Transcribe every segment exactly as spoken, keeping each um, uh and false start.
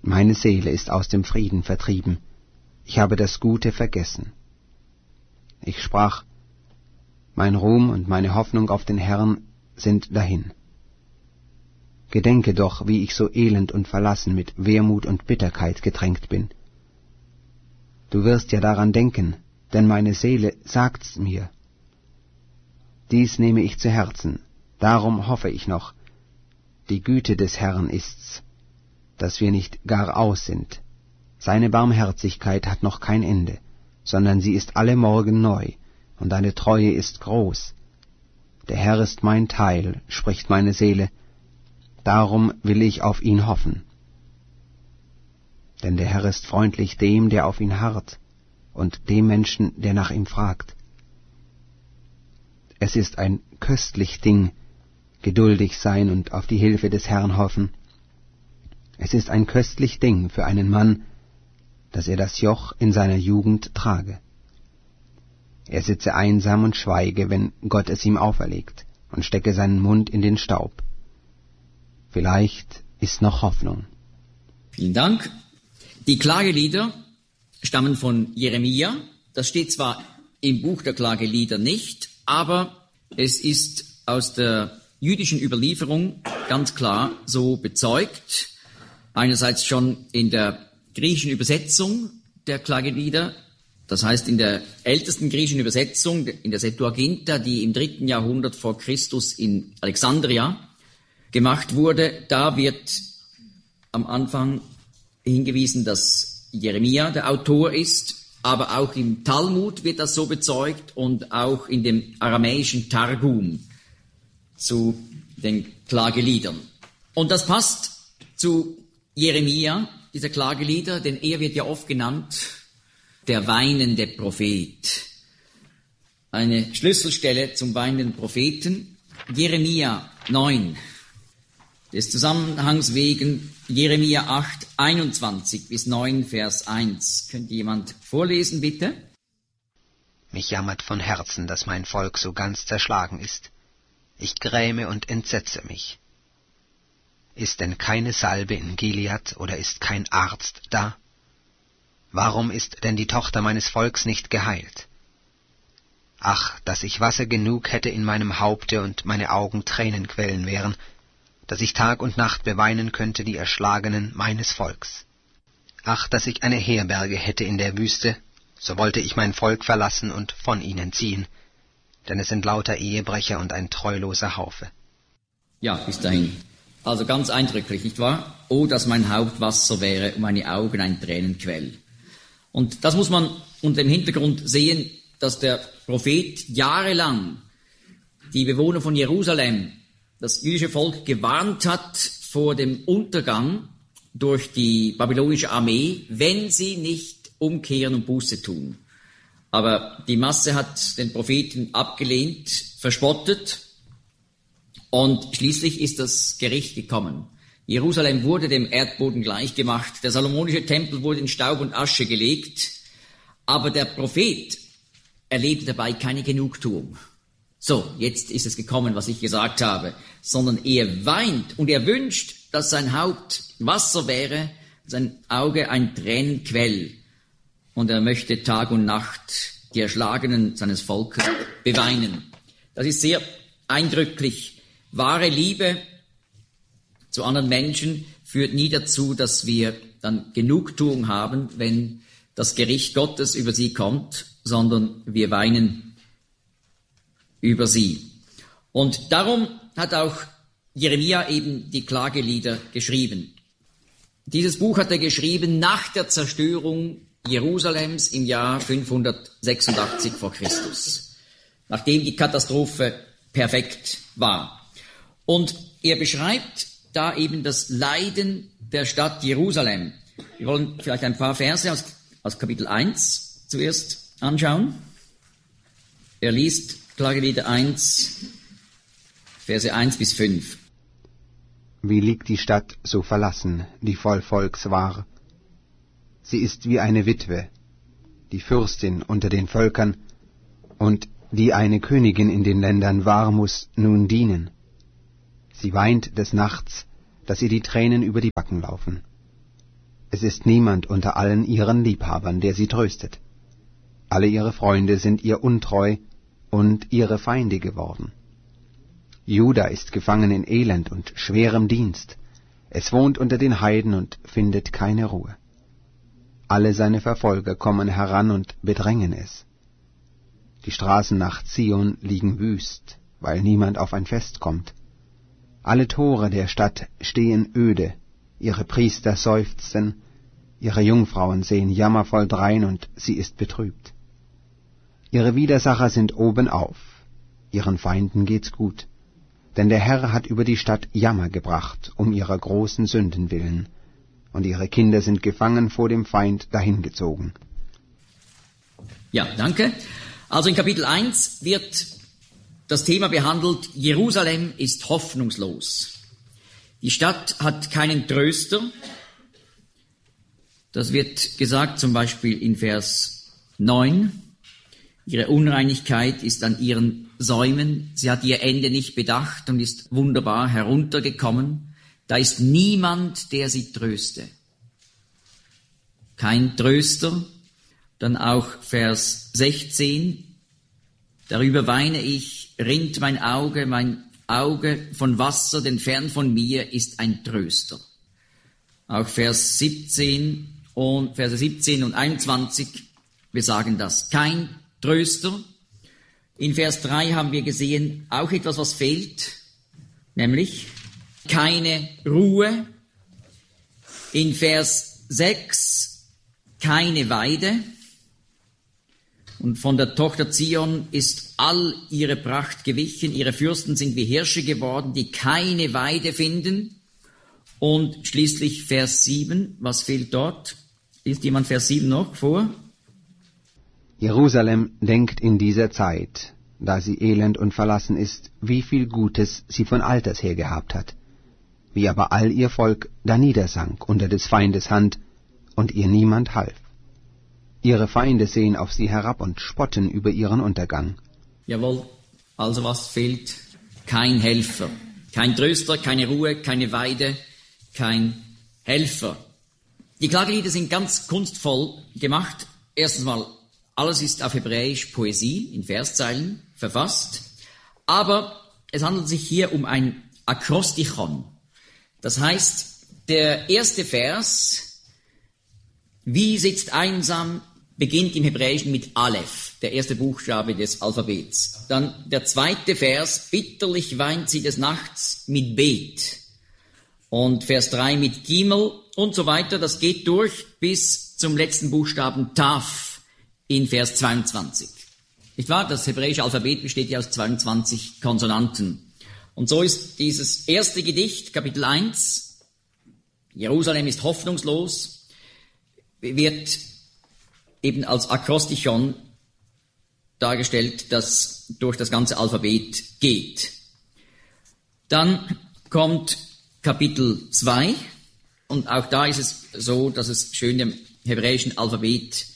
Meine Seele ist aus dem Frieden vertrieben. Ich habe das Gute vergessen. Ich sprach, mein Ruhm und meine Hoffnung auf den Herrn sind dahin. Gedenke doch, wie ich so elend und verlassen mit Wehmut und Bitterkeit getränkt bin. Du wirst ja daran denken, denn meine Seele sagt's mir. Dies nehme ich zu Herzen, darum hoffe ich noch, die Güte des Herrn ist's, dass wir nicht gar aus sind. Seine Barmherzigkeit hat noch kein Ende, sondern sie ist alle Morgen neu, und deine Treue ist groß. Der Herr ist mein Teil, spricht meine Seele, darum will ich auf ihn hoffen. Denn der Herr ist freundlich dem, der auf ihn harrt, und dem Menschen, der nach ihm fragt. Es ist ein köstlich Ding, geduldig sein und auf die Hilfe des Herrn hoffen. Es ist ein köstlich Ding für einen Mann, dass er das Joch in seiner Jugend trage. Er sitze einsam und schweige, wenn Gott es ihm auferlegt, und stecke seinen Mund in den Staub. Vielleicht ist noch Hoffnung. Vielen Dank. Die Klagelieder stammen von Jeremia. Das steht zwar im Buch der Klagelieder nicht, aber es ist aus der jüdischen Überlieferung ganz klar so bezeugt. Einerseits schon in der griechischen Übersetzung der Klagelieder, das heißt in der ältesten griechischen Übersetzung, in der Septuaginta, die im dritten Jahrhundert vor Christus in Alexandria gemacht wurde. Da wird am Anfang hingewiesen, dass Jeremia der Autor ist, aber auch im Talmud wird das so bezeugt und auch in dem aramäischen Targum zu den Klageliedern. Und das passt zu Jeremia, dieser Klagelieder, denn er wird ja oft genannt der weinende Prophet. Eine Schlüsselstelle zum weinenden Propheten, Jeremia neun. Des Zusammenhangs wegen Jeremia acht, einundzwanzig bis neun, Vers eins. Könnte jemand vorlesen, bitte? Mich jammert von Herzen, dass mein Volk so ganz zerschlagen ist. Ich gräme und entsetze mich. Ist denn keine Salbe in Gilead oder ist kein Arzt da? Warum ist denn die Tochter meines Volks nicht geheilt? Ach, dass ich Wasser genug hätte in meinem Haupte und meine Augen Tränenquellen wären, dass ich Tag und Nacht beweinen könnte die Erschlagenen meines Volks. Ach, dass ich eine Herberge hätte in der Wüste, so wollte ich mein Volk verlassen und von ihnen ziehen, denn es sind lauter Ehebrecher und ein treuloser Haufe. Ja, bis dahin. Also ganz eindrücklich, nicht wahr? Oh, dass mein Haupt Wasser wäre und meine Augen ein Tränenquell. Und das muss man unter dem Hintergrund sehen, dass der Prophet jahrelang die Bewohner von Jerusalem, das jüdische Volk, gewarnt hat vor dem Untergang durch die babylonische Armee, wenn sie nicht umkehren und Buße tun. Aber die Masse hat den Propheten abgelehnt, verspottet, und schließlich ist das Gericht gekommen. Jerusalem wurde dem Erdboden gleichgemacht, der salomonische Tempel wurde in Staub und Asche gelegt, aber der Prophet erlebte dabei keine Genugtuung. So, jetzt ist es gekommen, was ich gesagt habe, sondern er weint und er wünscht, dass sein Haupt Wasser wäre, sein Auge ein Tränenquell, und er möchte Tag und Nacht die Erschlagenen seines Volkes beweinen. Das ist sehr eindrücklich. Wahre Liebe zu anderen Menschen führt nie dazu, dass wir dann Genugtuung haben, wenn das Gericht Gottes über sie kommt, sondern wir weinen über sie. Und darum hat auch Jeremia eben die Klagelieder geschrieben. Dieses Buch hat er geschrieben nach der Zerstörung Jerusalems im Jahr fünfhundertsechsundachtzig vor Christus, nachdem die Katastrophe perfekt war. Und er beschreibt da eben das Leiden der Stadt Jerusalem. Wir wollen vielleicht ein paar Verse aus, aus Kapitel eins zuerst anschauen. Er liest Klagelieder eins, Verse eins bis fünf. Wie liegt die Stadt so verlassen, die voll Volks war? Sie ist wie eine Witwe, die Fürstin unter den Völkern, und die eine Königin in den Ländern war, muss nun dienen. Sie weint des Nachts, dass ihr die Tränen über die Backen laufen. Es ist niemand unter allen ihren Liebhabern, der sie tröstet. Alle ihre Freunde sind ihr untreu und ihre Feinde geworden. Juda ist gefangen in Elend und schwerem Dienst. Es wohnt unter den Heiden und findet keine Ruhe. Alle seine Verfolger kommen heran und bedrängen es. Die Straßen nach Zion liegen wüst, weil niemand auf ein Fest kommt. Alle Tore der Stadt stehen öde, ihre Priester seufzen, ihre Jungfrauen sehen jammervoll drein und sie ist betrübt. Ihre Widersacher sind obenauf, ihren Feinden geht's gut, denn der Herr hat über die Stadt Jammer gebracht, um ihrer großen Sünden willen, und ihre Kinder sind gefangen vor dem Feind dahingezogen. Ja, danke. Also in Kapitel eins wird das Thema behandelt, Jerusalem ist hoffnungslos. Die Stadt hat keinen Tröster. Das wird gesagt zum Beispiel in Vers neun. Ihre Unreinigkeit ist an ihren Säumen. Sie hat ihr Ende nicht bedacht und ist wunderbar heruntergekommen. Da ist niemand, der sie tröste. Kein Tröster. Dann auch Vers sechzehn. Darüber weine ich, rinnt mein Auge, mein Auge von Wasser, denn fern von mir ist ein Tröster. Auch Vers siebzehn und Verse siebzehn und einundzwanzig, wir sagen das. Kein Tröster. In Vers drei haben wir gesehen, auch etwas, was fehlt, nämlich keine Ruhe. In Vers sechs keine Weide. Und von der Tochter Zion ist all ihre Pracht gewichen, ihre Fürsten sind wie Hirsche geworden, die keine Weide finden. Und schließlich Vers sieben, was fehlt dort? Liest jemand Vers sieben noch vor? Jerusalem denkt in dieser Zeit, da sie elend und verlassen ist, wie viel Gutes sie von alters her gehabt hat, wie aber all ihr Volk daniedersank unter des Feindes Hand und ihr niemand half. Ihre Feinde sehen auf sie herab und spotten über ihren Untergang. Jawohl, also was fehlt? Kein Helfer, kein Tröster, keine Ruhe, keine Weide, kein Helfer. Die Klagelieder sind ganz kunstvoll gemacht. Erstens mal, alles ist auf Hebräisch Poesie, in Verszeilen verfasst. Aber es handelt sich hier um ein Akrostichon. Das heißt, der erste Vers, wie sitzt einsam, beginnt im Hebräischen mit Aleph, der erste Buchstabe des Alphabets. Dann der zweite Vers, bitterlich weint sie des Nachts, mit Bet. Und Vers drei mit Gimel und so weiter. Das geht durch bis zum letzten Buchstaben Taf in Vers zweiundzwanzig. Nicht wahr? Das hebräische Alphabet besteht ja aus zweiundzwanzig Konsonanten. Und so ist dieses erste Gedicht, Kapitel eins, Jerusalem ist hoffnungslos, wird eben als Akrostichon dargestellt, das durch das ganze Alphabet geht. Dann kommt Kapitel zwei und auch da ist es so, dass es schön dem hebräischen Alphabet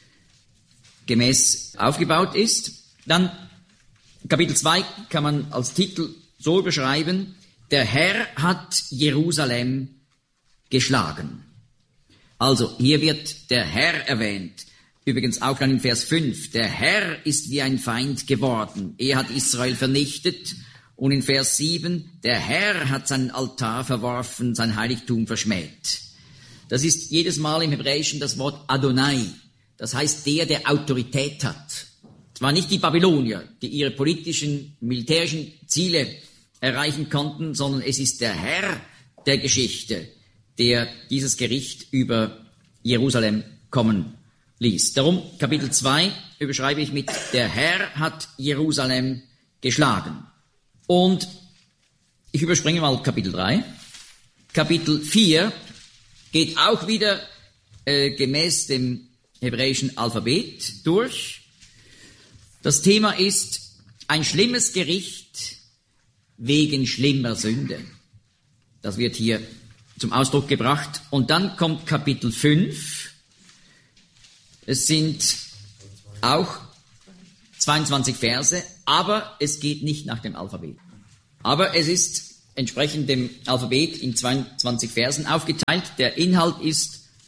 gemäß aufgebaut ist. Dann Kapitel zwei kann man als Titel so beschreiben, der Herr hat Jerusalem geschlagen. Also hier wird der Herr erwähnt. Übrigens auch dann in Vers fünf. Der Herr ist wie ein Feind geworden. Er hat Israel vernichtet. Und in Vers sieben. Der Herr hat seinen Altar verworfen, sein Heiligtum verschmäht. Das ist jedes Mal im Hebräischen das Wort Adonai. Das heißt der, der Autorität hat. Zwar nicht die Babylonier, die ihre politischen, militärischen Ziele erreichen konnten, sondern es ist der Herr der Geschichte, der dieses Gericht über Jerusalem kommen ließ. Darum Kapitel zwei überschreibe ich mit der Herr hat Jerusalem geschlagen. Und ich überspringe mal Kapitel drei. Kapitel vier geht auch wieder äh, gemäß dem hebräischen Alphabet durch. Das Thema ist ein schlimmes Gericht wegen schlimmer Sünde. Das wird hier zum Ausdruck gebracht. Und dann kommt Kapitel fünf. Es sind auch zweiundzwanzig Verse, aber es geht nicht nach dem Alphabet. Aber es ist entsprechend dem Alphabet in zweiundzwanzig Versen aufgeteilt. Der Inhalt ist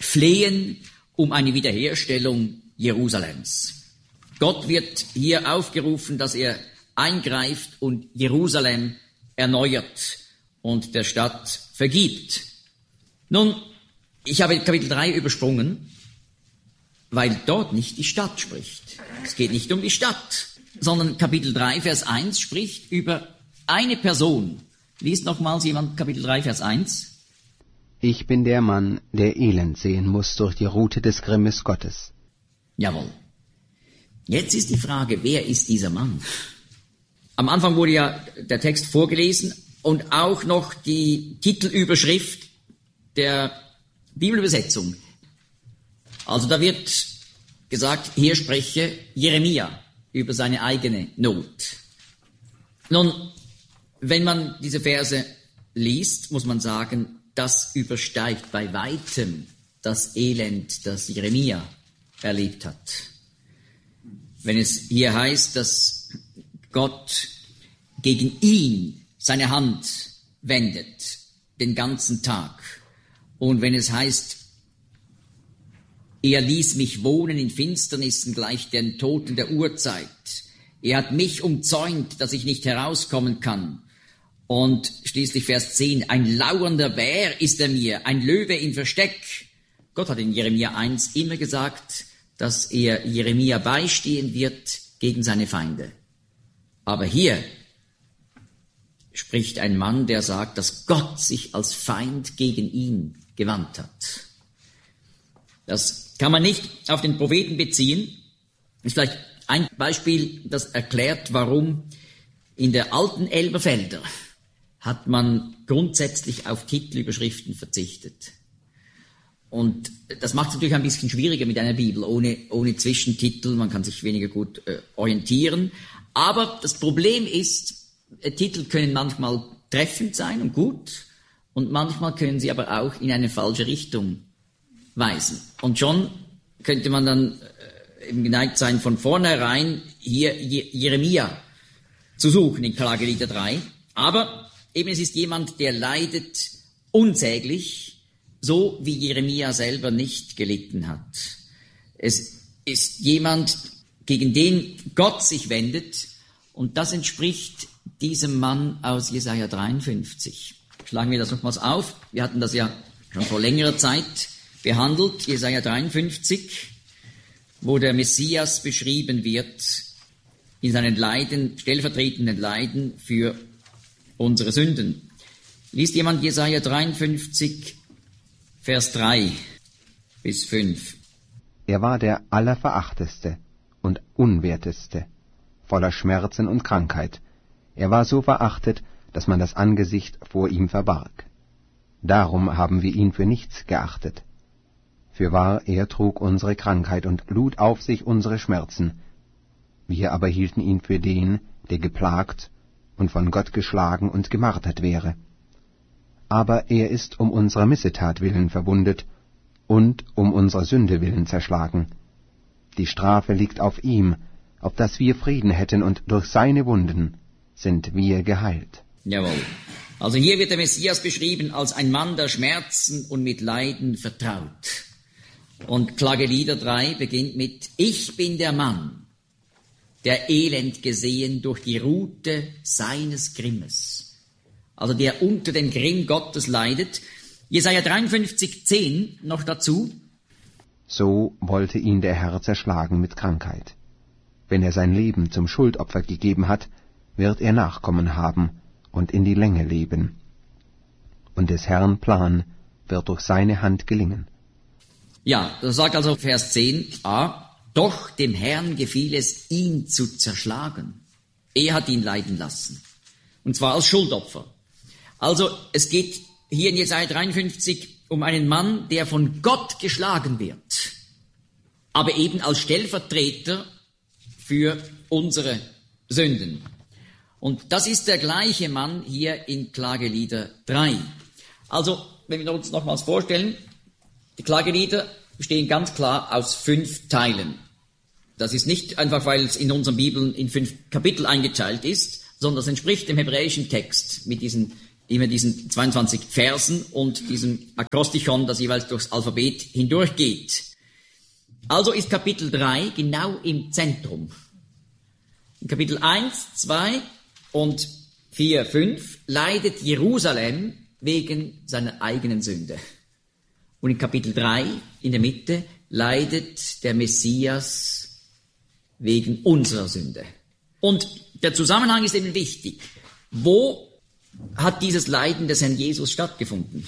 flehen um eine Wiederherstellung Jerusalems. Gott wird hier aufgerufen, dass er eingreift und Jerusalem erneuert und der Stadt vergibt. Nun, ich habe Kapitel drei übersprungen, weil dort nicht die Stadt spricht. Es geht nicht um die Stadt, sondern Kapitel drei, Vers eins spricht über eine Person. Liest nochmals jemand Kapitel drei, Vers eins. Ich bin der Mann, der Elend sehen muss durch die Rute des Grimmes Gottes. Jawohl. Jetzt ist die Frage, wer ist dieser Mann? Am Anfang wurde ja der Text vorgelesen und auch noch die Titelüberschrift der Bibelübersetzung. Also da wird gesagt, hier spreche Jeremia über seine eigene Not. Nun, wenn man diese Verse liest, muss man sagen, das übersteigt bei weitem das Elend, das Jeremia erlebt hat. Wenn es hier heißt, dass Gott gegen ihn seine Hand wendet, den ganzen Tag, und wenn es heißt, er ließ mich wohnen in Finsternissen gleich den Toten der Urzeit, er hat mich umzäunt, dass ich nicht herauskommen kann, und schließlich Vers zehn, ein lauernder Bär ist er mir, ein Löwe im Versteck. Gott hat in Jeremia eins immer gesagt, dass er Jeremia beistehen wird gegen seine Feinde. Aber hier spricht ein Mann, der sagt, dass Gott sich als Feind gegen ihn gewandt hat. Das kann man nicht auf den Propheten beziehen. Das ist vielleicht ein Beispiel, das erklärt, warum in der alten Elberfelder hat man grundsätzlich auf Titelüberschriften verzichtet. Und das macht es natürlich ein bisschen schwieriger mit einer Bibel, ohne, ohne Zwischentitel, man kann sich weniger gut äh, orientieren. Aber das Problem ist, äh, Titel können manchmal treffend sein und gut, und manchmal können sie aber auch in eine falsche Richtung weisen. Und schon könnte man dann äh, eben geneigt sein, von vornherein hier Je- Jeremia zu suchen in Klagelieder drei. Aber eben es ist jemand, der leidet unsäglich, so wie Jeremia selber nicht gelitten hat. Es ist jemand, gegen den Gott sich wendet, und das entspricht diesem Mann aus Jesaja dreiundfünfzig. Schlagen wir das nochmals auf. Wir hatten das ja schon vor längerer Zeit behandelt, Jesaja dreiundfünfzig, wo der Messias beschrieben wird in seinen Leiden, stellvertretenden Leiden für unsere Sünden. Liest jemand Jesaja dreiundfünfzig, Vers drei bis fünf. Er war der Allerverachteste und Unwerteste, voller Schmerzen und Krankheit. Er war so verachtet, dass man das Angesicht vor ihm verbarg. Darum haben wir ihn für nichts geachtet. Fürwahr, er trug unsere Krankheit und lud auf sich unsere Schmerzen. Wir aber hielten ihn für den, der geplagt und von Gott geschlagen und gemartert wäre. Aber er ist um unserer Missetat willen verwundet und um unserer Sünde willen zerschlagen. Die Strafe liegt auf ihm, auf dass wir Frieden hätten, und durch seine Wunden sind wir geheilt. Jawohl. Also hier wird der Messias beschrieben als ein Mann der Schmerzen und mit Leiden vertraut. Und Klagelieder drei beginnt mit: Ich bin der Mann, der Elend gesehen durch die Rute seines Grimmes. Also der unter dem Grimm Gottes leidet. Jesaja dreiundfünfzig, zehn noch dazu. So wollte ihn der Herr zerschlagen mit Krankheit. Wenn er sein Leben zum Schuldopfer gegeben hat, wird er Nachkommen haben und in die Länge leben. Und des Herrn Plan wird durch seine Hand gelingen. Ja, das sagt also Vers zehn a, doch dem Herrn gefiel es, ihn zu zerschlagen. Er hat ihn leiden lassen. Und zwar als Schuldopfer. Also es geht hier in Jesaja dreiundfünfzig um einen Mann, der von Gott geschlagen wird, aber eben als Stellvertreter für unsere Sünden. Und das ist der gleiche Mann hier in Klagelieder drei. Also, wenn wir uns nochmals vorstellen, die Klagelieder bestehen ganz klar aus fünf Teilen. Das ist nicht einfach, weil es in unseren Bibeln in fünf Kapitel eingeteilt ist, sondern es entspricht dem hebräischen Text mit diesen immer diesen zweiundzwanzig Versen und diesem Akrostichon, das jeweils durchs Alphabet hindurchgeht. Also ist Kapitel drei genau im Zentrum. In Kapitel eins, zwei und vier, fünf leidet Jerusalem wegen seiner eigenen Sünde. Und in Kapitel drei, in der Mitte, leidet der Messias wegen unserer Sünde. Und der Zusammenhang ist eben wichtig. Wo hat dieses Leiden des Herrn Jesus stattgefunden?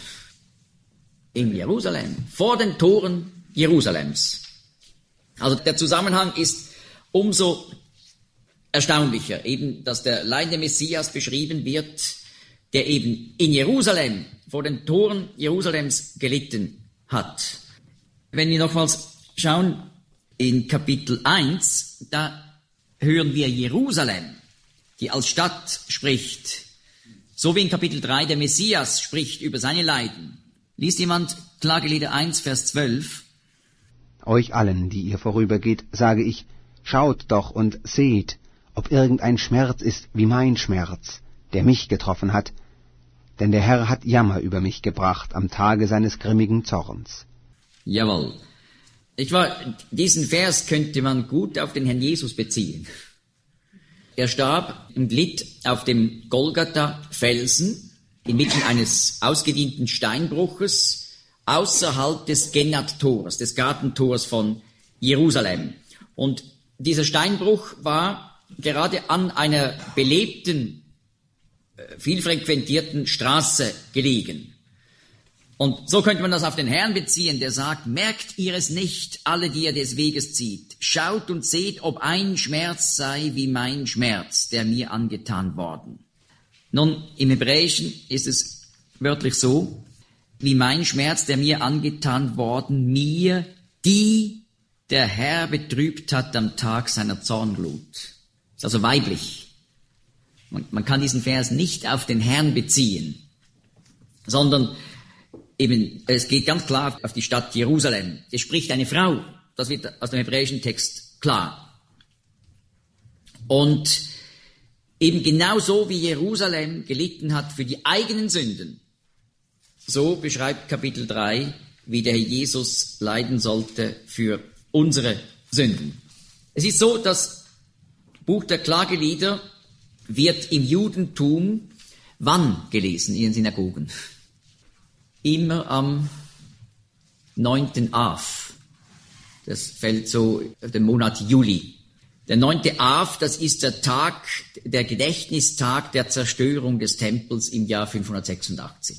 In Jerusalem, vor den Toren Jerusalems. Also der Zusammenhang ist umso erstaunlicher, eben, dass der leidende Messias beschrieben wird, der eben in Jerusalem, vor den Toren Jerusalems gelitten hat. Wenn wir nochmals schauen in Kapitel eins, da hören wir Jerusalem, die als Stadt spricht, so wie in Kapitel drei der Messias spricht über seine Leiden. Liest jemand Klagelieder eins, Vers zwölf? Euch allen, die ihr vorübergeht, sage ich, schaut doch und seht, ob irgendein Schmerz ist wie mein Schmerz, der mich getroffen hat, denn der Herr hat Jammer über mich gebracht am Tage seines grimmigen Zorns. Jawohl. Ich war, diesen Vers könnte man gut auf den Herrn Jesus beziehen. Er starb und litt auf dem Golgatha-Felsen inmitten eines ausgedienten Steinbruches außerhalb des Genat-Tores, des Gartentors von Jerusalem. Und dieser Steinbruch war gerade an einer belebten, viel frequentierten Straße gelegen. Und so könnte man das auf den Herrn beziehen, der sagt, merkt ihr es nicht, alle, die ihr des Weges zieht, schaut und seht, ob ein Schmerz sei wie mein Schmerz, der mir angetan worden. Nun, im Hebräischen ist es wörtlich so, wie mein Schmerz, der mir angetan worden, mir, die der Herr betrübt hat am Tag seiner Zornglut. Ist also weiblich. Man, man kann diesen Vers nicht auf den Herrn beziehen, sondern eben, es geht ganz klar auf die Stadt Jerusalem. Es spricht eine Frau. Das wird aus dem hebräischen Text klar. Und eben genauso wie Jerusalem gelitten hat für die eigenen Sünden, so beschreibt Kapitel drei, wie der Herr Jesus leiden sollte für unsere Sünden. Es ist so, das Buch der Klagelieder wird im Judentum wann gelesen in den Synagogen? Immer am neunten Av. Das fällt so auf den Monat Juli. Der neunte Av, das ist der Tag, der Gedächtnistag der Zerstörung des Tempels im Jahr fünfhundertsechsundachtzig.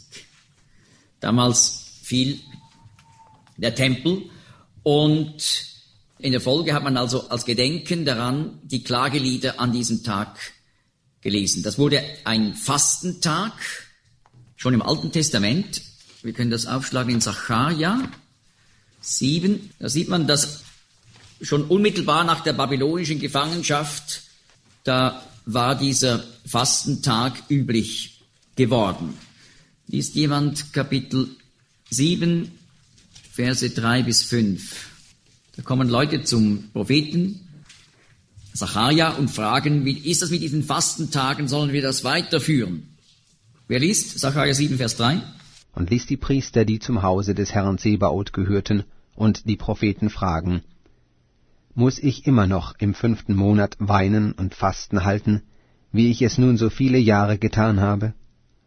Damals fiel der Tempel und in der Folge hat man also als Gedenken daran die Klagelieder an diesem Tag gelesen. Das wurde ein Fastentag, schon im Alten Testament. Wir können das aufschlagen in Sacharja sieben. Da sieht man, dass schon unmittelbar nach der babylonischen Gefangenschaft, da war dieser Fastentag üblich geworden. Liest jemand Kapitel sieben, Verse drei bis fünf. Da kommen Leute zum Propheten Sacharja und fragen, wie ist das mit diesen Fastentagen, sollen wir das weiterführen? Wer liest? Sacharja sieben, Vers drei. Und ließ die Priester, die zum Hause des Herrn Zebaoth gehörten, und die Propheten fragen, muss ich immer noch im fünften Monat weinen und Fasten halten, wie ich es nun so viele Jahre getan habe?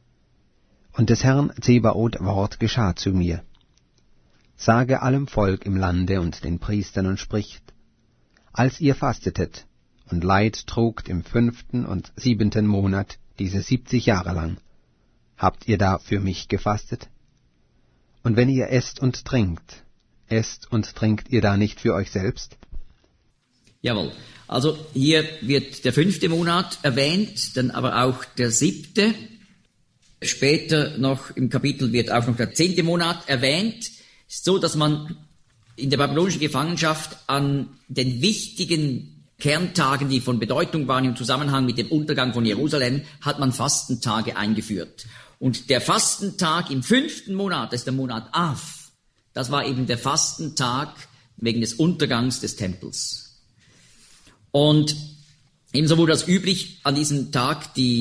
Und des Herrn Zebaoth Wort geschah zu mir. Sage allem Volk im Lande und den Priestern und spricht, als ihr fastetet und Leid trugt im fünften und siebenten Monat, diese siebzig Jahre lang, habt ihr da für mich gefastet? Und wenn ihr esst und trinkt, esst und trinkt ihr da nicht für euch selbst? Jawohl. Also hier wird der fünfte Monat erwähnt, dann aber auch der siebte. Später noch im Kapitel wird auch noch der zehnte Monat erwähnt. Es ist so, dass man in der babylonischen Gefangenschaft an den wichtigen Kerntagen, die von Bedeutung waren im Zusammenhang mit dem Untergang von Jerusalem, hat man Fastentage eingeführt. Und der Fastentag im fünften Monat, das ist der Monat Av, das war eben der Fastentag wegen des Untergangs des Tempels. Und ebenso wurde das üblich, an diesem Tag die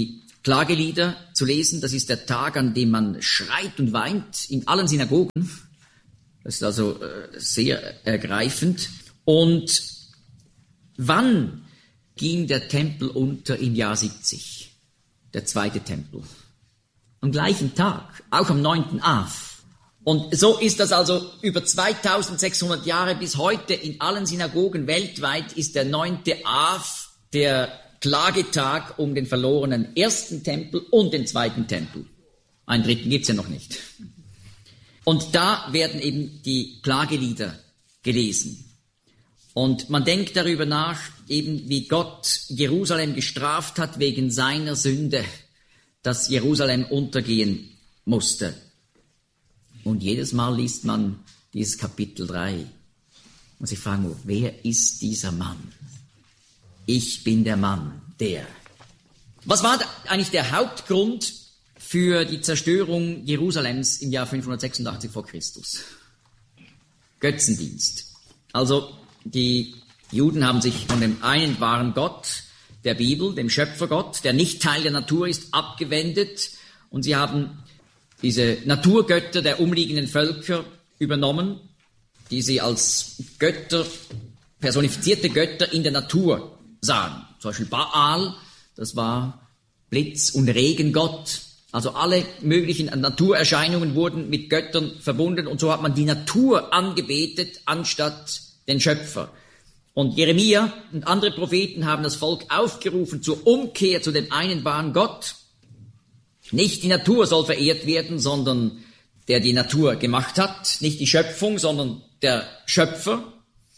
Klagelieder zu lesen. Das ist der Tag, an dem man schreit und weint in allen Synagogen. Das ist also äh, sehr ergreifend. Und wann ging der Tempel unter im Jahr siebzig? Der zweite Tempel. Am gleichen Tag, auch am neunten Av. Und so ist das also über zweitausendsechshundert Jahre bis heute in allen Synagogen weltweit ist der neunte Av der Klagetag um den verlorenen ersten Tempel und den zweiten Tempel. Einen dritten gibt's ja noch nicht. Und da werden eben die Klagelieder gelesen. Und man denkt darüber nach, eben wie Gott Jerusalem gestraft hat wegen seiner Sünde, dass Jerusalem untergehen musste. Und jedes Mal liest man dieses Kapitel drei. Und sich fragen, wer ist dieser Mann? Ich bin der Mann, der. Was war eigentlich der Hauptgrund für die Zerstörung Jerusalems im Jahr fünfhundertsechsundachtzig vor Christus? Götzendienst. Also die Juden haben sich von dem einen wahren Gott der Bibel, dem Schöpfergott, der nicht Teil der Natur ist, abgewendet und sie haben diese Naturgötter der umliegenden Völker übernommen, die sie als Götter, personifizierte Götter in der Natur sahen. Zum Beispiel Baal, das war Blitz- und Regengott. Also alle möglichen Naturerscheinungen wurden mit Göttern verbunden und so hat man die Natur angebetet anstatt den Schöpfer. Und Jeremia und andere Propheten haben das Volk aufgerufen zur Umkehr zu dem einen wahren Gott. Nicht die Natur soll verehrt werden, sondern der die Natur gemacht hat. Nicht die Schöpfung, sondern der Schöpfer.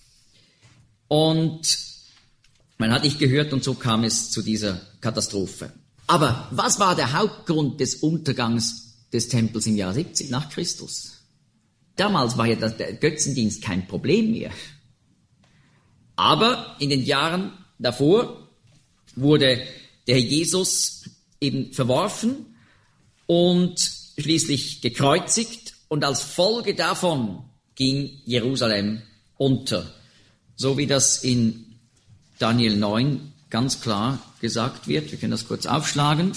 Und man hat nicht gehört und so kam es zu dieser Katastrophe. Aber was war der Hauptgrund des Untergangs des Tempels im Jahr siebzig nach Christus? Damals war ja der Götzendienst kein Problem mehr. Aber in den Jahren davor wurde der Herr Jesus eben verworfen und schließlich gekreuzigt und als Folge davon ging Jerusalem unter. So wie das in Daniel neun ganz klar gesagt wird. Wir können das kurz aufschlagen.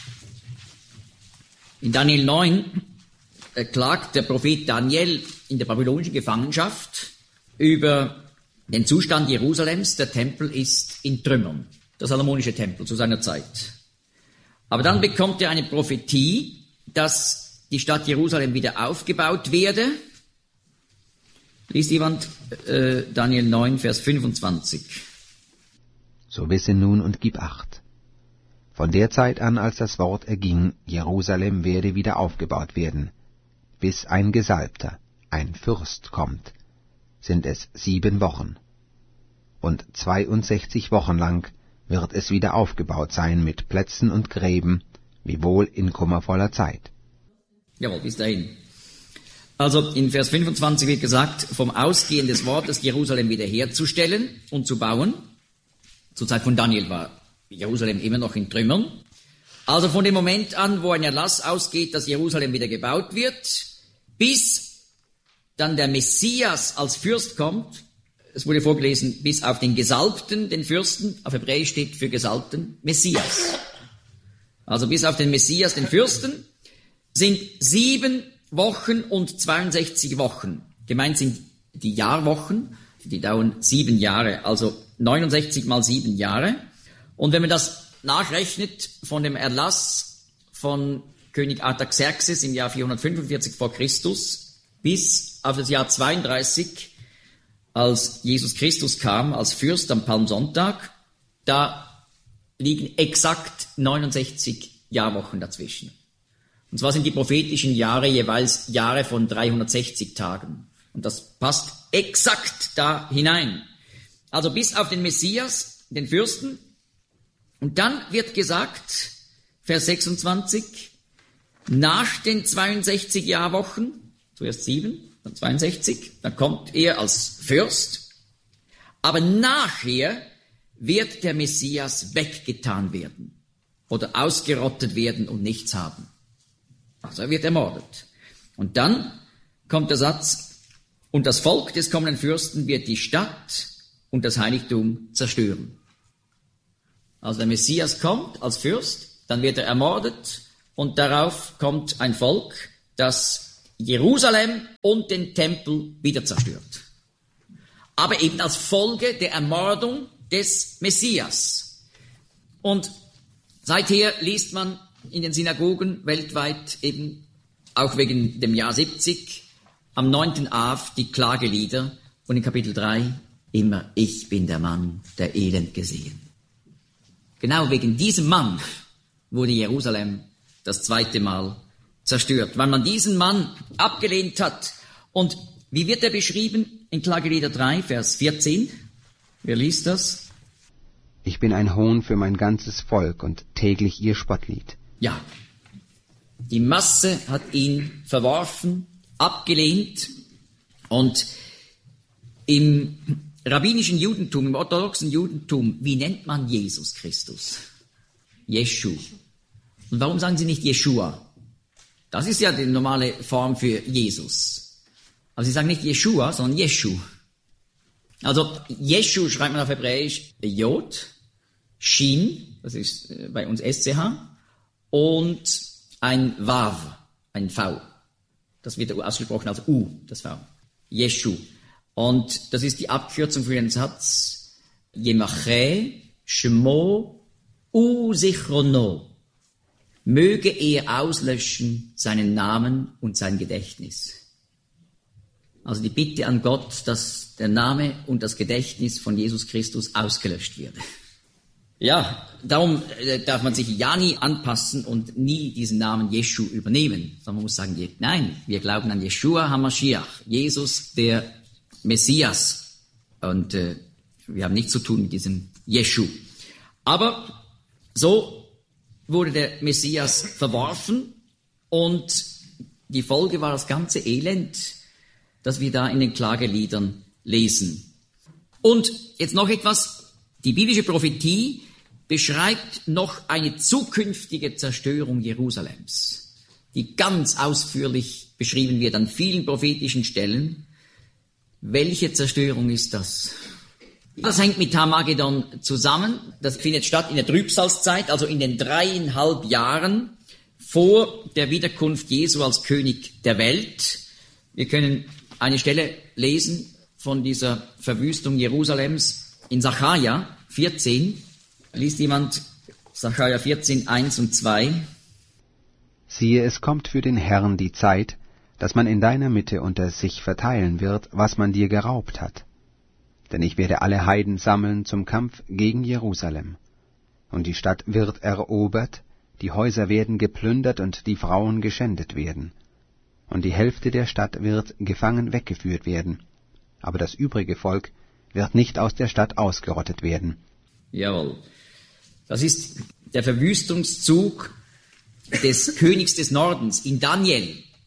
In Daniel neun klagt der Prophet Daniel in der babylonischen Gefangenschaft über den Zustand Jerusalems. Der Tempel ist in Trümmern, der salomonische Tempel zu seiner Zeit. Aber dann bekommt er eine Prophetie, dass die Stadt Jerusalem wieder aufgebaut werde. Liest jemand äh, Daniel neun, Vers fünfundzwanzig. So wisse nun und gib acht. Von der Zeit an, als das Wort erging, Jerusalem werde wieder aufgebaut werden, bis ein Gesalbter, ein Fürst kommt, sind es sieben Wochen. Und zweiundsechzig Wochen lang wird es wieder aufgebaut sein mit Plätzen und Gräben, wiewohl in kummervoller Zeit. Jawohl, bis dahin. Also in Vers fünfundzwanzig wird gesagt, vom Ausgehen des Wortes Jerusalem wiederherzustellen und zu bauen. Zur Zeit von Daniel war Jerusalem immer noch in Trümmern. Also von dem Moment an, wo ein Erlass ausgeht, dass Jerusalem wieder gebaut wird, bis dann der Messias als Fürst kommt, es wurde vorgelesen, bis auf den Gesalbten, den Fürsten, auf Hebräisch steht für Gesalbten, Messias. Also bis auf den Messias, den Fürsten, sind sieben Wochen und zweiundsechzig Wochen. Gemeint sind die Jahrwochen, die dauern sieben Jahre, also neunundsechzig mal sieben Jahre. Und wenn man das nachrechnet von dem Erlass von König Artaxerxes im Jahr vierhundertfünfundvierzig vor Christus bis auf das Jahr zweiunddreißig, als Jesus Christus kam als Fürst am Palmsonntag, da liegen exakt neunundsechzig Jahrwochen dazwischen. Und zwar sind die prophetischen Jahre jeweils Jahre von dreihundertsechzig Tagen. Und das passt exakt da hinein. Also bis auf den Messias, den Fürsten. Und dann wird gesagt, Vers sechsundzwanzig, nach den zweiundsechzig Jahrwochen, zuerst sieben, dann zweiundsechzig, dann kommt er als Fürst. Aber nachher wird der Messias weggetan werden oder ausgerottet werden und nichts haben. Also er wird ermordet. Und dann kommt der Satz, und das Volk des kommenden Fürsten wird die Stadt und das Heiligtum zerstören. Also der Messias kommt als Fürst dann wird er ermordet und darauf kommt ein Volk, das Jerusalem und den Tempel wieder zerstört. Aber eben als Folge der Ermordung des Messias. Und seither liest man in den Synagogen weltweit eben auch wegen dem Jahr siebzig am neunten Av die Klagelieder und in Kapitel drei immer ich bin der Mann, der Elend gesehen. Genau wegen diesem Mann wurde Jerusalem das zweite Mal zerstört, weil man diesen Mann abgelehnt hat. Und wie wird er beschrieben in Klagelieder drei, Vers vierzehn? Wer liest das? Ich bin ein Hohn für mein ganzes Volk und täglich ihr Spottlied. Ja, die Masse hat ihn verworfen, abgelehnt und im rabbinischen Judentum, im orthodoxen Judentum, wie nennt man Jesus Christus? Jeschu. Und warum sagen sie nicht Jeschua? Das ist ja die normale Form für Jesus. Aber sie sagen nicht Jeschua, sondern Jeschu. Also Jeschu schreibt man auf Hebräisch Jod, Shin, das ist bei uns S C H, und ein Vav, ein V. Das wird ausgesprochen als U, das V. Jeschu. Und das ist die Abkürzung für den Satz Yemache Shmo Usichrono. Möge er auslöschen seinen Namen und sein Gedächtnis. Also die Bitte an Gott, dass der Name und das Gedächtnis von Jesus Christus ausgelöscht wird. Ja, darum darf man sich ja nie anpassen und nie diesen Namen Jeschu übernehmen. Sondern man muss sagen, nein, wir glauben an Jeshua HaMashiach, Jesus, der Messias. Und äh, wir haben nichts zu tun mit diesem Jeschu. Aber so wurde der Messias verworfen und die Folge war das ganze Elend, das wir da in den Klageliedern lesen. Und jetzt noch etwas, die biblische Prophetie beschreibt noch eine zukünftige Zerstörung Jerusalems, die ganz ausführlich beschrieben wird an vielen prophetischen Stellen. Welche Zerstörung ist das? Das hängt mit Harmagedon zusammen. Das findet statt in der Trübsalzeit, also in den dreieinhalb Jahren vor der Wiederkunft Jesu als König der Welt. Wir können eine Stelle lesen von dieser Verwüstung Jerusalems in Sacharja vierzehn. Liest jemand Sacharja vierzehn, eins und zwei? Siehe, es kommt für den Herrn die Zeit, dass man in deiner Mitte unter sich verteilen wird, was man dir geraubt hat. Denn ich werde alle Heiden sammeln zum Kampf gegen Jerusalem. Und die Stadt wird erobert, die Häuser werden geplündert und die Frauen geschändet werden. Und die Hälfte der Stadt wird gefangen weggeführt werden. Aber das übrige Volk wird nicht aus der Stadt ausgerottet werden. Jawohl. Das ist der Verwüstungszug des Königs des Nordens in Daniel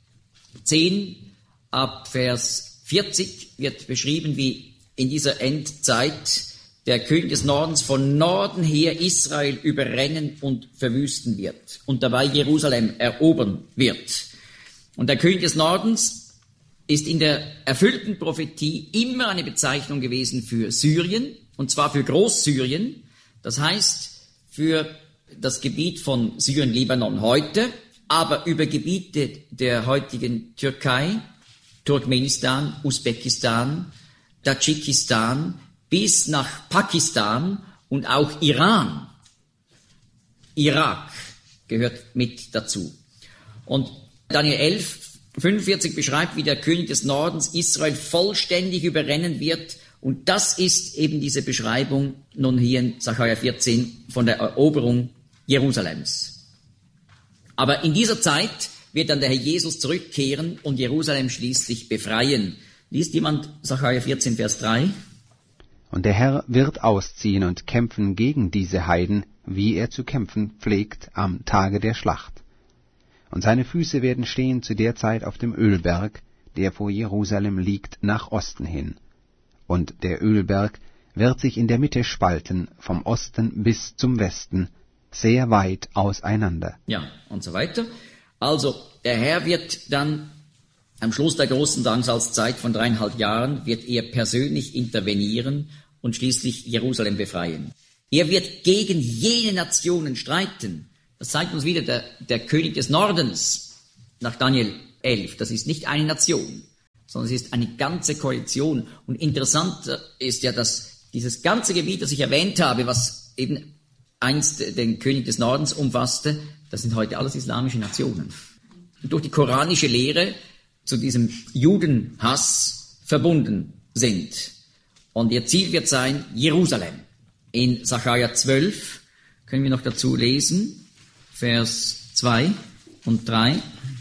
zehn ab Vers vierzig wird beschrieben, wie in dieser Endzeit der König des Nordens von Norden her Israel überrennen und verwüsten wird und dabei Jerusalem erobern wird. Und der König des Nordens ist in der erfüllten Prophetie immer eine Bezeichnung gewesen für Syrien, und zwar für Großsyrien, das heißt für das Gebiet von Syrien, Libanon heute, aber über Gebiete der heutigen Türkei, Turkmenistan, Usbekistan, Tadschikistan bis nach Pakistan und auch Iran. Irak gehört mit dazu. Und Daniel elf, fünfundvierzig beschreibt, wie der König des Nordens Israel vollständig überrennen wird. Und das ist eben diese Beschreibung nun hier in Sacharja vierzehn von der Eroberung Jerusalems. Aber in dieser Zeit wird dann der Herr Jesus zurückkehren und Jerusalem schließlich befreien. Liest jemand Sacharja vierzehn, Vers drei? Und der Herr wird ausziehen und kämpfen gegen diese Heiden, wie er zu kämpfen pflegt am Tage der Schlacht. Und seine Füße werden stehen zu der Zeit auf dem Ölberg, der vor Jerusalem liegt, nach Osten hin. Und der Ölberg wird sich in der Mitte spalten, vom Osten bis zum Westen, sehr weit auseinander. Ja, und so weiter. Also, der Herr wird dann am Schluss der großen Drangsalzzeit von dreieinhalb Jahren, wird er persönlich intervenieren und schließlich Jerusalem befreien. Er wird gegen jene Nationen streiten, Das zeigt uns wieder der, der König des Nordens nach Daniel elf. Das ist nicht eine Nation, sondern es ist eine ganze Koalition. Und interessant ist ja, dass dieses ganze Gebiet, das ich erwähnt habe, was eben einst den König des Nordens umfasste, das sind heute alles islamische Nationen. Und durch die koranische Lehre zu diesem Judenhass verbunden sind. Und ihr Ziel wird sein, Jerusalem. In Sacharja zwölf können wir noch dazu lesen, Vers zwei und drei.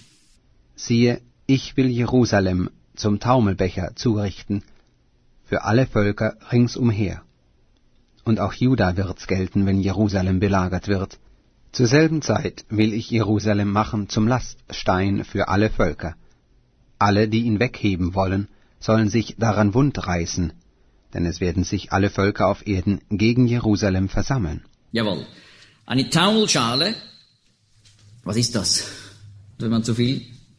Siehe, ich will Jerusalem zum Taumelbecher zurichten, für alle Völker ringsumher. Und auch Juda wird's gelten, wenn Jerusalem belagert wird. Zur selben Zeit will ich Jerusalem machen zum Laststein für alle Völker. Alle, die ihn wegheben wollen, sollen sich daran wundreißen, denn es werden sich alle Völker auf Erden gegen Jerusalem versammeln. Jawohl. Eine Taumelschale, was ist das? Wenn man zu viel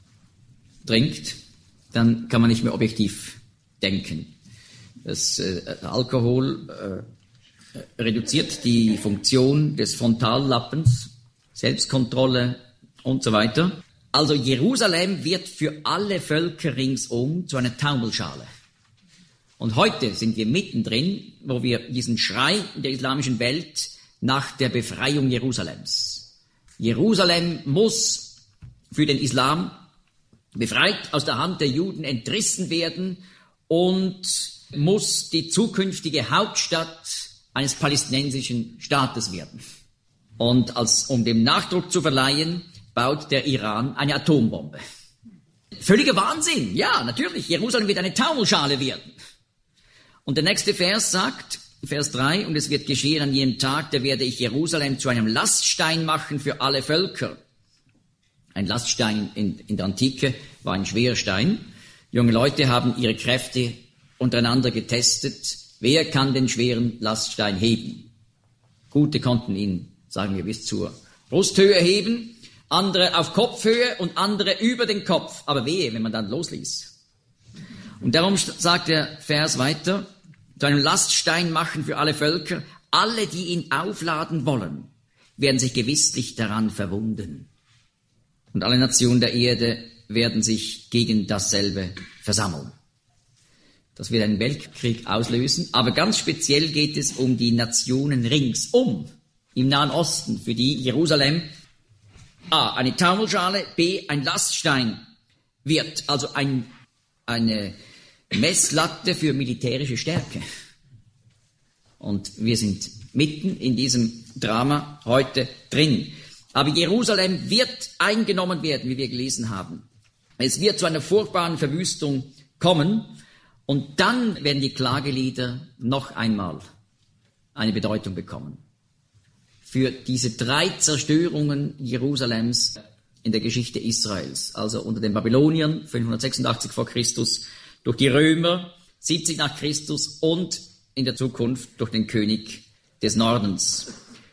trinkt, dann kann man nicht mehr objektiv denken. Das äh, Alkohol äh, reduziert die Funktion des Frontallappens, Selbstkontrolle und so weiter. Also Jerusalem wird für alle Völker ringsum zu einer Taumelschale. Und heute sind wir mittendrin, wo wir diesen Schrei der islamischen Welt nach der Befreiung Jerusalems. Jerusalem muss für den Islam befreit aus der Hand der Juden entrissen werden und muss die zukünftige Hauptstadt eines palästinensischen Staates werden. Und als, um dem Nachdruck zu verleihen, baut der Iran eine Atombombe. Völliger Wahnsinn, ja, natürlich, Jerusalem wird eine Taumelschale werden. Und der nächste Vers sagt, Vers drei, und es wird geschehen an jenem Tag, da werde ich Jerusalem zu einem Laststein machen für alle Völker. Ein Laststein in, in der Antike war ein schwerer Stein. Junge Leute haben ihre Kräfte untereinander getestet. Wer kann den schweren Laststein heben? Gute konnten ihn, sagen wir, bis zur Brusthöhe heben, andere auf Kopfhöhe und andere über den Kopf. Aber wehe, wenn man dann losließ. Und darum sagt der Vers weiter, zu einem Laststein machen für alle Völker. Alle, die ihn aufladen wollen, werden sich gewisslich daran verwunden. Und alle Nationen der Erde werden sich gegen dasselbe versammeln. Das wird einen Weltkrieg auslösen, aber ganz speziell geht es um die Nationen ringsum im Nahen Osten, für die Jerusalem A. eine Taumelschale, B. ein Laststein wird, also ein, eine Messlatte für militärische Stärke. Und wir sind mitten in diesem Drama heute drin. Aber Jerusalem wird eingenommen werden, wie wir gelesen haben. Es wird zu einer furchtbaren Verwüstung kommen und dann werden die Klagelieder noch einmal eine Bedeutung bekommen. Für diese drei Zerstörungen Jerusalems in der Geschichte Israels, also unter den Babyloniern fünfhundertsechsundachtzig vor Christus, durch die Römer siebzig nach Christus und in der Zukunft durch den König des Nordens.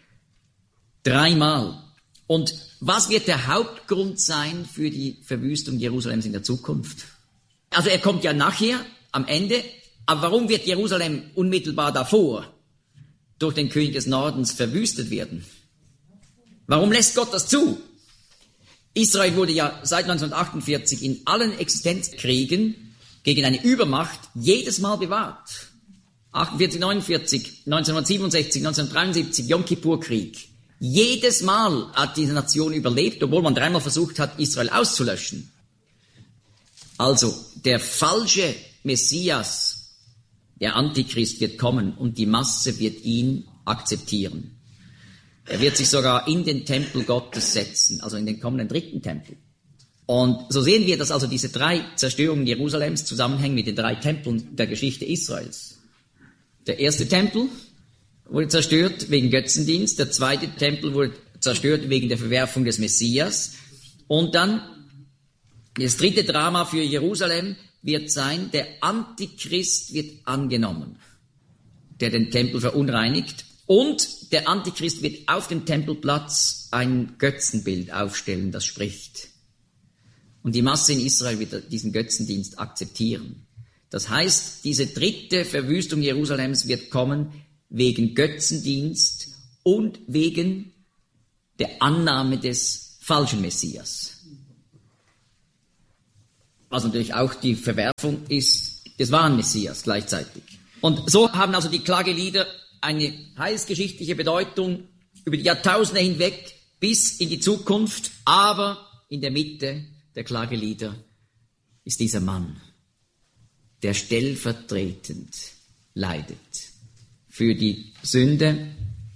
Dreimal. Und was wird der Hauptgrund sein für die Verwüstung Jerusalems in der Zukunft? Also er kommt ja nachher, am Ende, aber warum wird Jerusalem unmittelbar davor durch den König des Nordens verwüstet werden? Warum lässt Gott das zu? Israel wurde ja seit neunzehnhundertachtundvierzig in allen Existenzkriegen gegen eine Übermacht jedes Mal bewahrt. achtundvierzig, neunundvierzig, neunzehnhundertsiebenundsechzig, neunzehnhundertdreiundsiebzig, Yom Kippur-Krieg. Jedes Mal hat diese Nation überlebt, obwohl man dreimal versucht hat, Israel auszulöschen. Also, der falsche Messias, der Antichrist, wird kommen und die Masse wird ihn akzeptieren. Er wird sich sogar in den Tempel Gottes setzen, also in den kommenden dritten Tempel. Und so sehen wir, dass also diese drei Zerstörungen Jerusalems zusammenhängen mit den drei Tempeln der Geschichte Israels. Der erste Tempel wurde zerstört wegen Götzendienst, der zweite Tempel wurde zerstört wegen der Verwerfung des Messias. Und dann das dritte Drama für Jerusalem wird sein, der Antichrist wird angenommen, der den Tempel verunreinigt. Und der Antichrist wird auf dem Tempelplatz ein Götzenbild aufstellen, das spricht. Und die Masse in Israel wird diesen Götzendienst akzeptieren. Das heißt, diese dritte Verwüstung Jerusalems wird kommen wegen Götzendienst und wegen der Annahme des falschen Messias. Was natürlich auch die Verwerfung ist des wahren Messias gleichzeitig. Und so haben also die Klagelieder eine heilsgeschichtliche Bedeutung über die Jahrtausende hinweg bis in die Zukunft, aber in der Mitte der Klagelieder ist dieser Mann, der stellvertretend leidet für die Sünde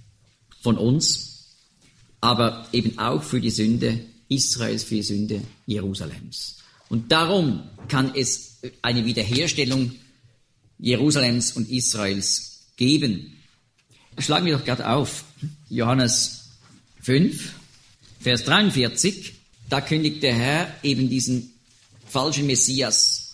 von uns, aber eben auch für die Sünde Israels, für die Sünde Jerusalems. Und darum kann es eine Wiederherstellung Jerusalems und Israels geben. Schlagen wir doch gerade auf, Johannes fünf, Vers dreiundvierzig, da kündigt der Herr eben diesen falschen Messias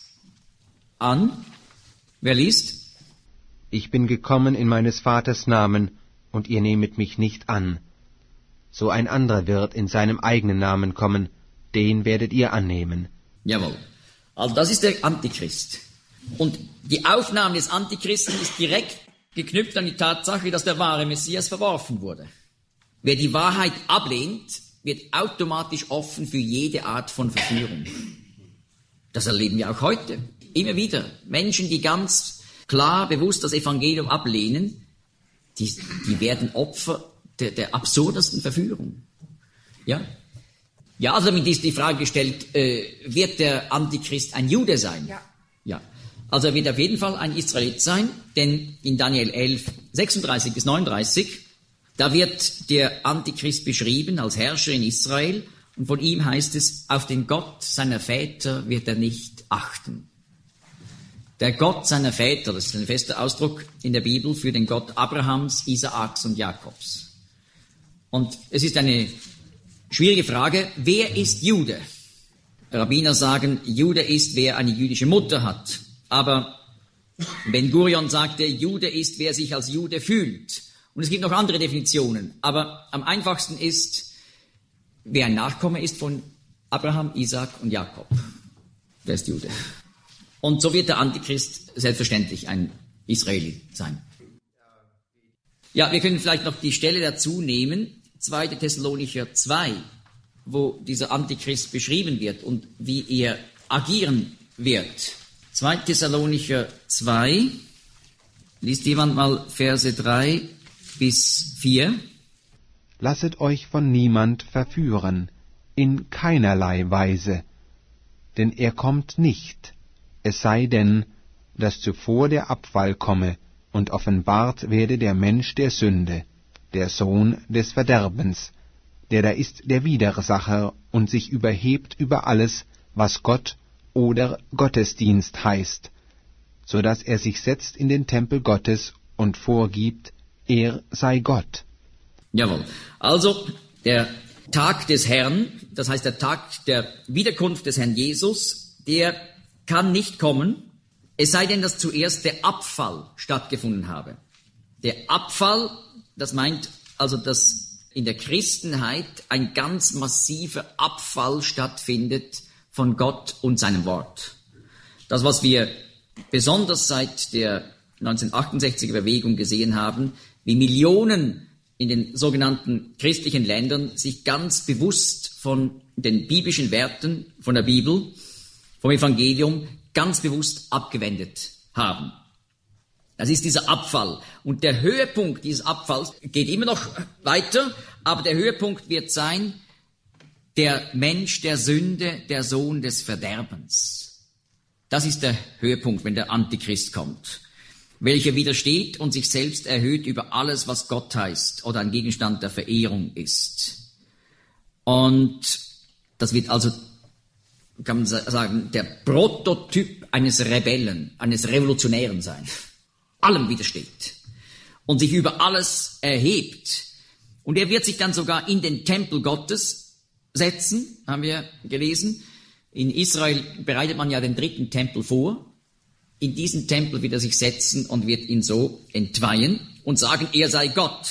an. Wer liest? Ich bin gekommen in meines Vaters Namen, und ihr nehmet mich nicht an. So ein anderer wird in seinem eigenen Namen kommen, den werdet ihr annehmen. Jawohl. Also das ist der Antichrist. Und die Aufnahme des Antichristen ist direkt geknüpft an die Tatsache, dass der wahre Messias verworfen wurde. Wer die Wahrheit ablehnt, wird automatisch offen für jede Art von Verführung. Das erleben wir auch heute. Immer wieder. Menschen, die ganz klar, bewusst das Evangelium ablehnen, die, die werden Opfer der, der absurdesten Verführung. Ja? Ja, also damit ist die Frage gestellt, äh, wird der Antichrist ein Jude sein? Ja. Ja. Also er wird auf jeden Fall ein Israelit sein, denn in Daniel elf, sechsunddreißig bis neununddreißig, da wird der Antichrist beschrieben als Herrscher in Israel und von ihm heißt es, auf den Gott seiner Väter wird er nicht achten. Der Gott seiner Väter, das ist ein fester Ausdruck in der Bibel für den Gott Abrahams, Isaaks und Jakobs. Und es ist eine schwierige Frage, wer ist Jude? Rabbiner sagen, Jude ist, wer eine jüdische Mutter hat. Aber Ben-Gurion sagte, Jude ist, wer sich als Jude fühlt. Und es gibt noch andere Definitionen. Aber am einfachsten ist, wer ein Nachkomme ist von Abraham, Isaak und Jakob. Der ist Jude. Und so wird der Antichrist selbstverständlich ein Israeli sein. Ja, wir können vielleicht noch die Stelle dazu nehmen, zweiter Thessalonicher zwei, wo dieser Antichrist beschrieben wird und wie er agieren wird. zweiter Thessalonicher zwei, liest jemand mal Verse drei bis vier. Lasset euch von niemand verführen, in keinerlei Weise, denn er kommt nicht, es sei denn, dass zuvor der Abfall komme und offenbart werde der Mensch der Sünde, der Sohn des Verderbens, der da ist der Widersacher und sich überhebt über alles, was Gott oder Gottesdienst heißt, so dass er sich setzt in den Tempel Gottes und vorgibt, er sei Gott. Jawohl. Also der Tag des Herrn, das heißt der Tag der Wiederkunft des Herrn Jesus, der kann nicht kommen, es sei denn, dass zuerst der Abfall stattgefunden habe. Der Abfall, das meint also, dass in der Christenheit ein ganz massiver Abfall stattfindet von Gott und seinem Wort. Das, was wir besonders seit der neunzehnhundertachtundsechziger Bewegung gesehen haben, wie Millionen in den sogenannten christlichen Ländern sich ganz bewusst von den biblischen Werten, von der Bibel, vom Evangelium, ganz bewusst abgewendet haben. Das ist dieser Abfall. Und der Höhepunkt dieses Abfalls geht immer noch weiter, aber der Höhepunkt wird sein, der Mensch der Sünde, der Sohn des Verderbens. Das ist der Höhepunkt, wenn der Antichrist kommt, welcher widersteht und sich selbst erhöht über alles, was Gott heißt oder ein Gegenstand der Verehrung ist. Und das wird also, kann man sagen, der Prototyp eines Rebellen, eines Revolutionären sein. Allem widersteht und sich über alles erhebt. Und er wird sich dann sogar in den Tempel Gottes setzen, haben wir gelesen. In Israel bereitet man ja den dritten Tempel vor. In diesen Tempel wird er sich setzen und wird ihn so entweihen und sagen, er sei Gott.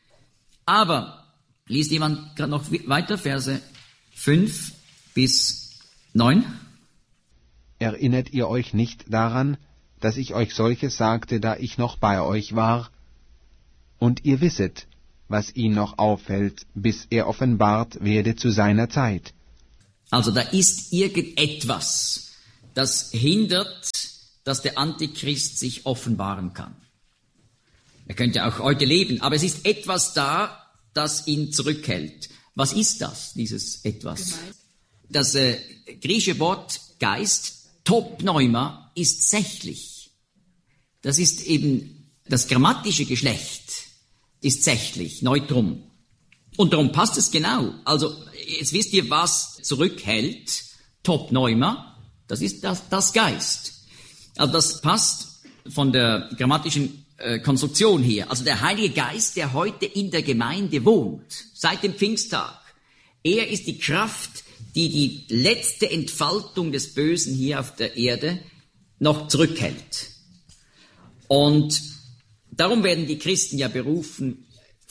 Aber, liest jemand gerade noch weiter, Verse fünf bis neun? Erinnert ihr euch nicht daran, dass ich euch solches sagte, da ich noch bei euch war? Und ihr wisset, was ihn noch aufhält, bis er offenbart werde zu seiner Zeit. Also da ist irgendetwas, das hindert, dass der Antichrist sich offenbaren kann. Er könnte auch heute leben, aber es ist etwas da, das ihn zurückhält. Was ist das, dieses etwas? Das äh, griechische Wort Geist, Topneuma, ist sächlich. Das ist eben das grammatische Geschlecht, ist sächlich, Neutrum. Und darum passt es genau. Also jetzt wisst ihr, was zurückhält, Topneuma, das ist das, das Geist. Also das passt von der grammatischen äh, Konstruktion her. Also der Heilige Geist, der heute in der Gemeinde wohnt, seit dem Pfingsttag, er ist die Kraft, die die letzte Entfaltung des Bösen hier auf der Erde noch zurückhält. Und darum werden die Christen ja berufen,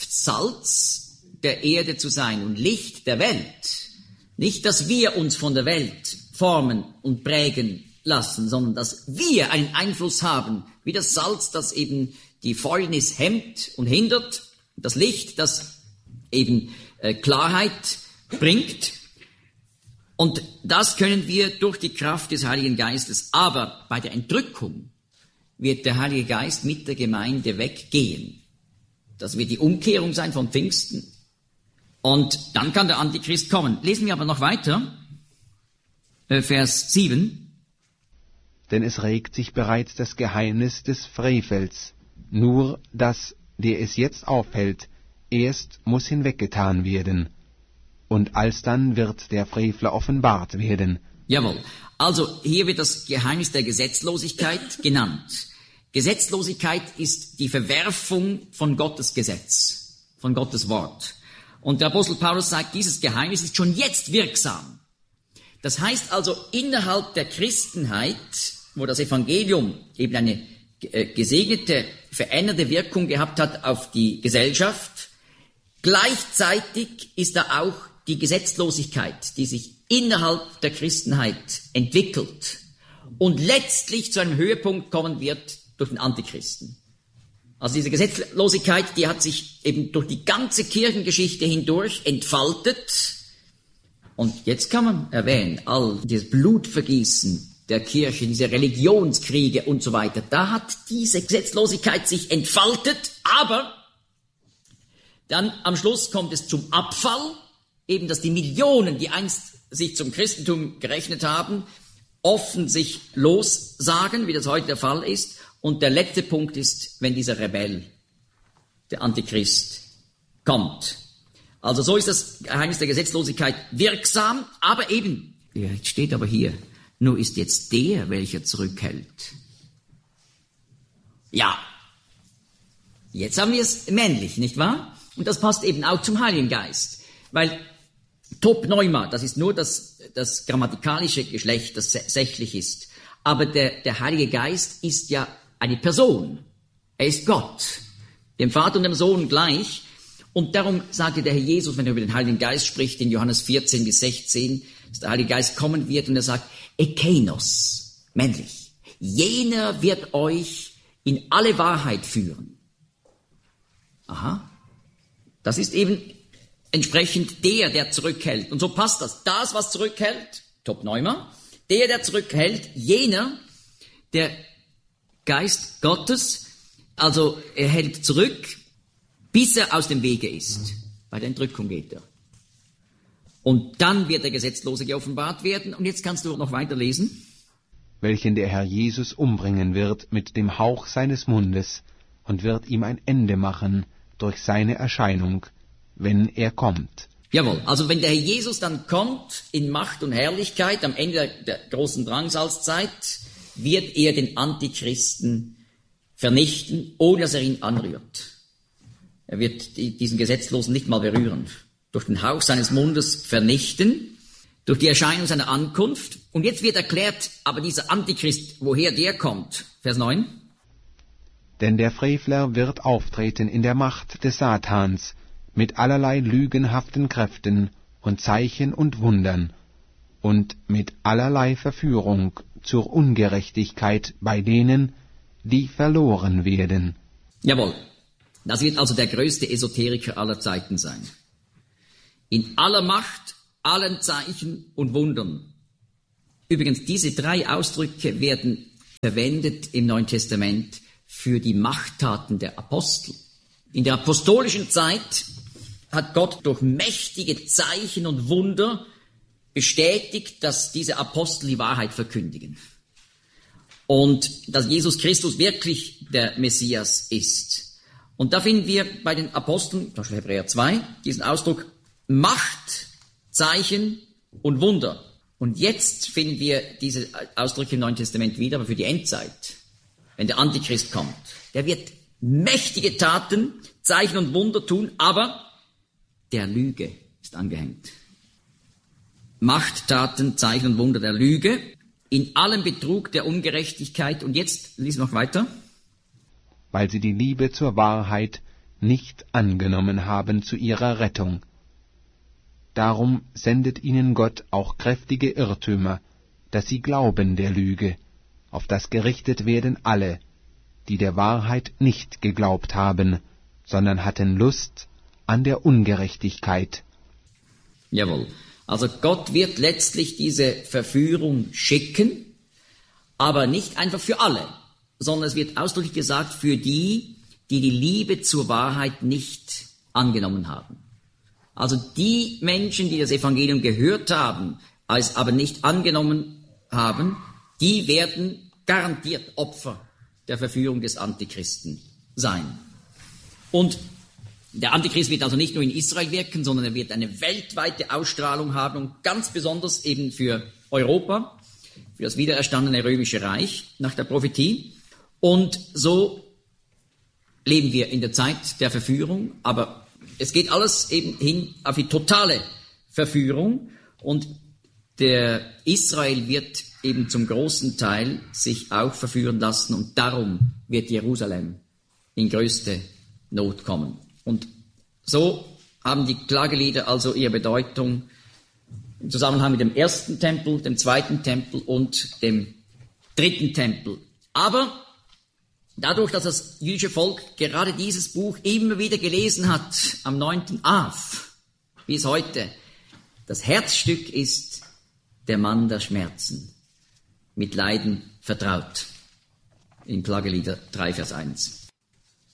Salz der Erde zu sein und Licht der Welt. Nicht, dass wir uns von der Welt formen und prägen lassen, sondern dass wir einen Einfluss haben, wie das Salz, das eben die Fäulnis hemmt und hindert, das Licht, das eben äh, Klarheit bringt. Und das können wir durch die Kraft des Heiligen Geistes. Aber bei der Entrückung wird der Heilige Geist mit der Gemeinde weggehen. Das wird die Umkehrung sein von Pfingsten. Und dann kann der Antichrist kommen. Lesen wir aber noch weiter, äh, Vers sieben. Denn es regt sich bereits das Geheimnis des Frevels, nur das, der es jetzt aufhält, erst muss hinweggetan werden. Und alsdann wird der Frevler offenbart werden. Jawohl. Also hier wird das Geheimnis der Gesetzlosigkeit genannt. Gesetzlosigkeit ist die Verwerfung von Gottes Gesetz, von Gottes Wort. Und der Apostel Paulus sagt, dieses Geheimnis ist schon jetzt wirksam. Das heißt also, innerhalb der Christenheit, wo das Evangelium eben eine gesegnete, veränderte Wirkung gehabt hat auf die Gesellschaft, gleichzeitig ist da auch die Gesetzlosigkeit, die sich innerhalb der Christenheit entwickelt und letztlich zu einem Höhepunkt kommen wird durch den Antichristen. Also diese Gesetzlosigkeit, die hat sich eben durch die ganze Kirchengeschichte hindurch entfaltet. Und jetzt kann man erwähnen, all dieses Blutvergießen der Kirche, diese Religionskriege und so weiter, da hat diese Gesetzlosigkeit sich entfaltet, aber dann am Schluss kommt es zum Abfall, eben dass die Millionen, die einst sich zum Christentum gerechnet haben, offen sich lossagen, wie das heute der Fall ist. Und der letzte Punkt ist, wenn dieser Rebell, der Antichrist, kommt. Also so ist das Geheimnis der Gesetzlosigkeit wirksam, aber eben, ja, jetzt steht aber hier, nur ist jetzt der, welcher zurückhält. Ja, jetzt haben wir es männlich, nicht wahr? Und das passt eben auch zum Heiligen Geist, weil Topneuma, das ist nur das, das grammatikalische Geschlecht, das sächlich ist. Aber der, der Heilige Geist ist ja eine Person. Er ist Gott, dem Vater und dem Sohn gleich. Und darum sagte der Herr Jesus, wenn er über den Heiligen Geist spricht, in Johannes vierzehn bis sechzehn, dass der Heilige Geist kommen wird und er sagt, Ekeinos, männlich, jener wird euch in alle Wahrheit führen. Aha, das ist eben entsprechend der, der zurückhält. Und so passt das. Das, was zurückhält, Topneuma, der, der zurückhält, jener, der Geist Gottes, also er hält zurück, bis er aus dem Wege ist. Bei der Entrückung geht er. Und dann wird der Gesetzlose geoffenbart werden. Und jetzt kannst du noch weiterlesen. Welchen der Herr Jesus umbringen wird mit dem Hauch seines Mundes und wird ihm ein Ende machen durch seine Erscheinung, wenn er kommt. Jawohl, also wenn der Herr Jesus dann kommt in Macht und Herrlichkeit am Ende der, der großen Drangsalzzeit, wird er den Antichristen vernichten, ohne dass er ihn anrührt. Er wird die, diesen Gesetzlosen nicht mal berühren. Durch den Hauch seines Mundes vernichten, durch die Erscheinung seiner Ankunft. Und jetzt wird erklärt, aber dieser Antichrist, woher der kommt. Vers neun. Denn der Frevler wird auftreten in der Macht des Satans, mit allerlei lügenhaften Kräften und Zeichen und Wundern und mit allerlei Verführung zur Ungerechtigkeit bei denen, die verloren werden. Jawohl. Das wird also der größte Esoteriker aller Zeiten sein. In aller Macht, allen Zeichen und Wundern. Übrigens, diese drei Ausdrücke werden verwendet im Neuen Testament für die Machttaten der Apostel. In der apostolischen Zeit hat Gott durch mächtige Zeichen und Wunder bestätigt, dass diese Apostel die Wahrheit verkündigen. Und dass Jesus Christus wirklich der Messias ist. Und da finden wir bei den Aposteln, zum Beispiel Hebräer zwei, diesen Ausdruck Macht, Zeichen und Wunder. Und jetzt finden wir diese Ausdrücke im Neuen Testament wieder, aber für die Endzeit, wenn der Antichrist kommt. Der wird mächtige Taten, Zeichen und Wunder tun, aber der Lüge ist angehängt. Macht, Taten, Zeichen und Wunder der Lüge, in allem Betrug der Ungerechtigkeit. Und jetzt, lies noch weiter. Weil sie die Liebe zur Wahrheit nicht angenommen haben zu ihrer Rettung. Darum sendet ihnen Gott auch kräftige Irrtümer, dass sie glauben der Lüge, auf das gerichtet werden alle, die der Wahrheit nicht geglaubt haben, sondern hatten Lust an der Ungerechtigkeit. Jawohl. Also Gott wird letztlich diese Verführung schicken, aber nicht einfach für alle, sondern es wird ausdrücklich gesagt, für die, die die Liebe zur Wahrheit nicht angenommen haben. Also die Menschen, die das Evangelium gehört haben, es aber nicht angenommen haben, die werden garantiert Opfer der Verführung des Antichristen sein. Und der Antichrist wird also nicht nur in Israel wirken, sondern er wird eine weltweite Ausstrahlung haben und ganz besonders eben für Europa, für das wiedererstandene Römische Reich nach der Prophetie. Und so leben wir in der Zeit der Verführung, aber es geht alles eben hin auf die totale Verführung und der Israel wird eben zum großen Teil sich auch verführen lassen und darum wird Jerusalem in größte Not kommen. Und so haben die Klagelieder also ihre Bedeutung im Zusammenhang mit dem ersten Tempel, dem zweiten Tempel und dem dritten Tempel. Aber dadurch, dass das jüdische Volk gerade dieses Buch immer wieder gelesen hat, am neunten Av bis heute, das Herzstück ist der Mann der Schmerzen, mit Leiden vertraut. In Klagelieder drei, Vers eins.